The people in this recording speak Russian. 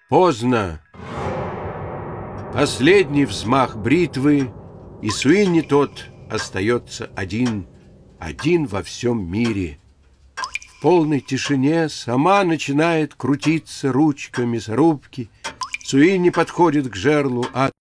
Поздно. Последний взмах бритвы, и Суинни тот остается один во всем мире. В полной тишине сама начинает крутиться ручка мясорубки. Суинни подходит к жерлу, а